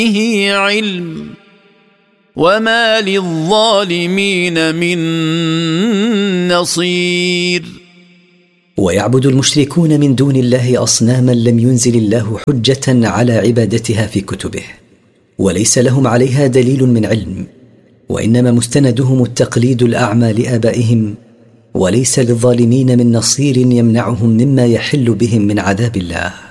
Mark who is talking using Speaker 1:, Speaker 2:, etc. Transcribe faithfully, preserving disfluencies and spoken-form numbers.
Speaker 1: علم وما للظالمين من نصير.
Speaker 2: ويعبد المشركون من دون الله أصناما لم ينزل الله حجة على عبادتها في كتبه، وليس لهم عليها دليل من علم، وإنما مستندهم التقليد الأعمى لآبائهم، وليس للظالمين من نصير يمنعهم مما يحل بهم من عذاب الله.